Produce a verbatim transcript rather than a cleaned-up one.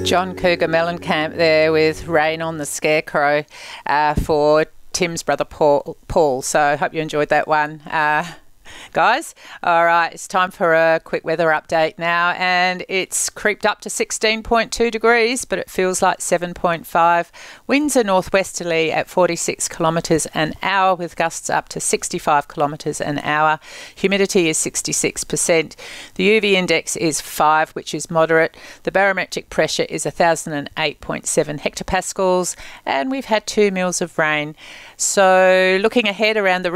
John Cougar Mellencamp there with Rain on the Scarecrow uh, for Tim's brother Paul. Paul. So I hope you enjoyed that one, uh, guys. All right, it's time for a quick weather update now, and it's creeped up to sixteen point two degrees, but it feels like seven point five. Winds are northwesterly at forty-six kilometres an hour with gusts up to sixty-five kilometres an hour. Humidity is sixty-six percent. The U V index is five, which is moderate. The barometric pressure is one thousand eight point seven hectopascals, and we've had two mils of rain. So looking ahead around the